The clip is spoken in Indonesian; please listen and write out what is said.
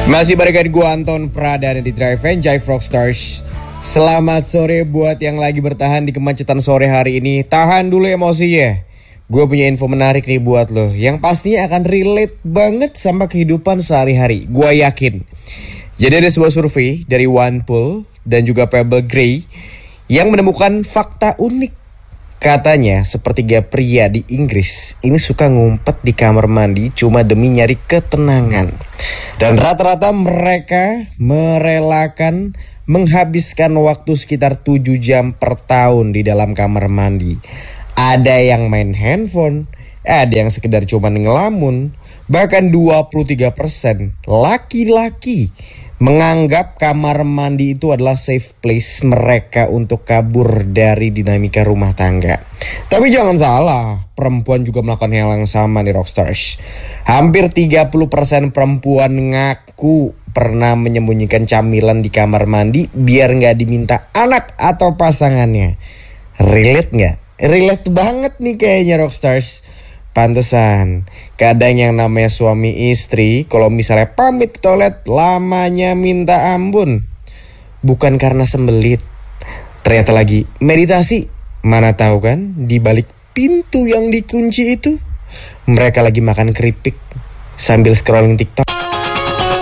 Masih barengan gue Anton Pradana di Drive and Jive Rockstars. Selamat sore buat yang lagi bertahan di kemacetan sore hari ini. Tahan dulu emosinya. Gue punya info menarik nih buat lo, yang pastinya akan relate banget sama kehidupan sehari-hari. Gue yakin. Jadi ada sebuah survei dari OnePoll dan juga Pebble Gray yang menemukan fakta unik. Katanya sepertiga pria di Inggris ini suka ngumpet di kamar mandi cuma demi nyari ketenangan. Dan rata-rata mereka merelakan menghabiskan waktu sekitar 7 jam per tahun di dalam kamar mandi. Ada yang main handphone, ada yang sekedar cuma ngelamun. Bahkan 23% laki-laki menganggap kamar mandi itu adalah safe place mereka untuk kabur dari dinamika rumah tangga. Tapi jangan salah, perempuan juga melakukan hal yang sama nih Rockstars. Hampir 30% perempuan ngaku pernah menyembunyikan camilan di kamar mandi biar gak diminta anak atau pasangannya. Relate gak? Relate banget nih kayaknya Rockstars. Pantesan, kadang yang namanya suami istri kalau misalnya pamit ke toilet lamanya minta ampun. Bukan karena sembelit, ternyata lagi meditasi. Mana tahu kan di balik pintu yang dikunci itu mereka lagi makan keripik sambil scrolling TikTok.